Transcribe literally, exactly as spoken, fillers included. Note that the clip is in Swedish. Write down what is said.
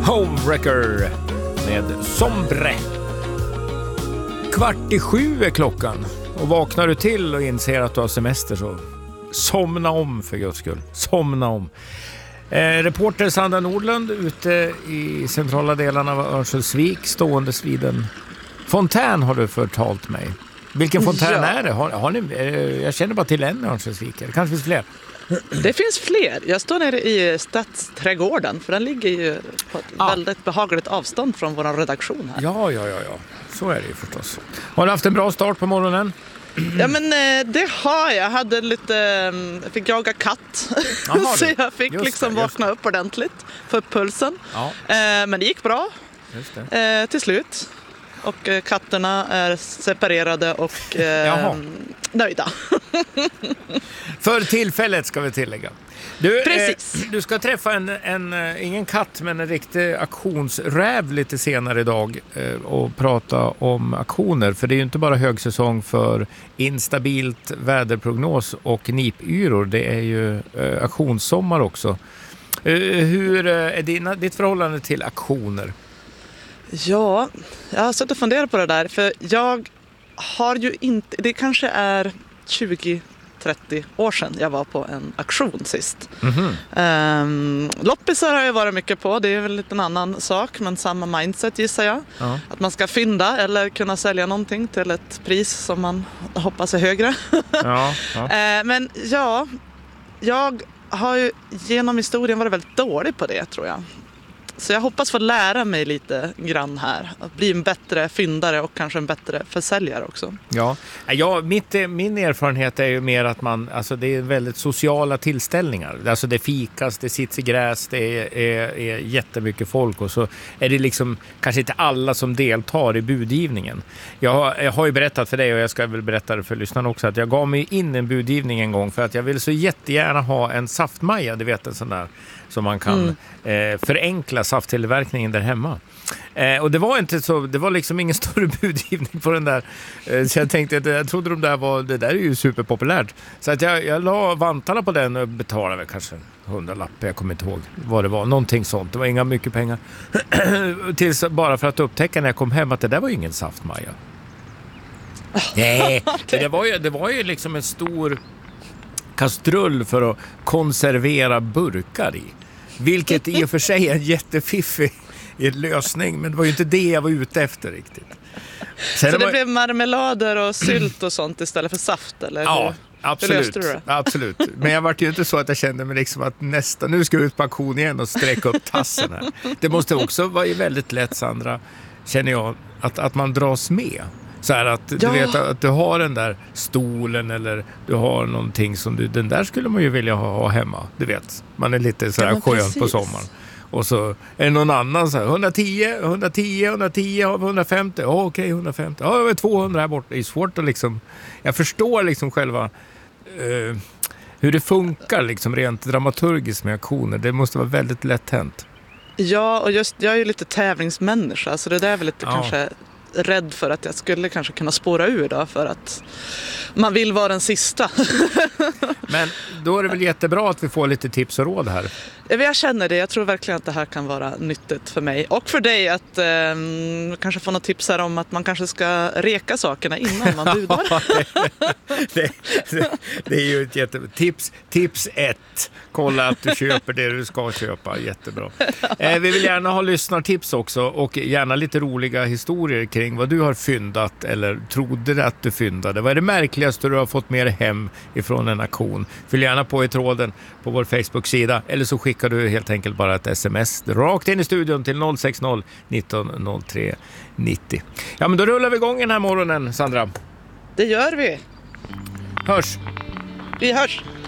Homewrecker med Sombre. Kvart i sju är klockan. Och vaknar du till och inser att du har semester, så somna om för Guds skull. Somna om. Eh, reporter Sandra Nordlund ute i centrala delarna av Örnsköldsvik, stående vid en fontän har du förtalt mig. Vilken fontän ja. är det? Har, har ni, eh, jag känner bara till en Örnsköldsvik. Det kanske finns fler. Det finns fler. Jag står nere i Stadsträdgården, för den ligger ju på ett ah. väldigt behagligt avstånd från vår redaktion här. Ja, ja, ja, ja. Så är det ju förstås. Har du haft en bra start på morgonen? Ja, men det har jag. Jag hade lite, jag fick jaga katt. Aha, så jag fick just liksom det, vakna upp ordentligt för pulsen. Ja. Men det gick bra just det. till slut. Och katterna är separerade och eh, nöjda. För tillfället ska vi tillägga. Du, Precis. Eh, du ska träffa en, en, ingen katt men en riktig auktionsräv lite senare idag eh, och prata om auktioner. För det är ju inte bara högsäsong för instabilt väderprognos och nipyror. Det är ju eh, auktionssommar också. Eh, hur är dina, ditt förhållande till auktioner? Ja, jag har suttit och funderat på det där. För jag har ju inte, det kanske är tjugo trettio år sedan jag var på en auktion sist. Mm-hmm. Um, loppisar har jag varit mycket på. Det är väl lite en annan sak, men samma mindset gissar jag. Ja. Att man ska fynda eller kunna sälja någonting till ett pris som man hoppas är högre. Ja, ja. uh, men ja, jag har ju genom historien varit väldigt dålig på det, tror jag. Så jag hoppas få lära mig lite grann här. Att bli en bättre fyndare och kanske en bättre försäljare också. Ja, ja mitt, min erfarenhet är ju mer att man, alltså det är väldigt sociala tillställningar. Alltså det fikas, det sits i gräs, det är, är, är jättemycket folk. Och så är det liksom kanske inte alla som deltar i budgivningen. Jag har, jag har ju berättat för dig, och jag ska väl berätta det för lyssnarna också, att jag gav mig in en budgivning en gång för att jag vill så jättegärna ha en saftmaja, du vet en sån där som man kan mm. eh, förenkla safttillverkningen där hemma. Eh, och det var inte så, det var liksom ingen större budgivning på den där. Eh, så jag tänkte att jag trodde de där var, det där är ju superpopulärt. Så att jag, jag la vantarna på den och betalade väl kanske hundra lappar, jag kommer inte ihåg vad det var. Någonting sånt, det var inga mycket pengar. Tills bara för att upptäcka när jag kom hem att det där var ju ingen saftmaja. Nej, det var ju, det var ju liksom en stor kastrull för att konservera burkar i. Vilket i och för sig är en jättefiffig lösning, men det var ju inte det jag var ute efter riktigt. Sen så det var... blev marmelader och sylt och sånt istället för saft, eller? Ja, absolut. absolut. Men jag var ju inte så att jag kände mig liksom att nästa, nu ska jag ut på auktion igen och sträcka upp tassen här. Det måste också vara väldigt lätt, Sandra, känner jag, att, att man dras med. Så här att du ja. vet att du har den där stolen eller du har någonting som du, den där skulle man ju vilja ha, ha hemma. Du vet, man är lite så här ja, skön på sommaren. Och så är det någon annan så här, hundratio, hundratio, hundratio, hundrafemtio, oh, okej, okay, hundrafemtio, ja, oh, tvåhundra här borta. Det är svårt att liksom, jag förstår liksom själva eh, hur det funkar liksom rent dramaturgiskt med auktioner. Det måste vara väldigt lätt hänt. Ja, och just, jag är ju lite tävlingsmänniska, så det där är väl lite ja. kanske rädd för att jag skulle kanske kunna spåra ur då, för att man vill vara den sista. Men då är det väl jättebra att vi får lite tips och råd här. Jag känner det, jag tror verkligen att det här kan vara nyttigt för mig och för dig att eh, kanske få något tips här om att man kanske ska reka sakerna innan man budar. det, det, det är ju ett jättetips. Tips ett. Kolla att du köper det du ska köpa. Jättebra. Eh, vi vill gärna ha lyssnartips också och gärna lite roliga historier kring vad du har fyndat eller trodde att du fyndade. Vad är det märkligaste du har fått med dig hem ifrån en auktion? Fyll gärna på i tråden på vår Facebook-sida eller så skickar du helt enkelt bara ett sms rakt in i studion till noll sex noll nitton noll tre nittio. Ja, men då rullar vi igång den här morgonen, Sandra. Det gör vi. Hörs. Vi hörs.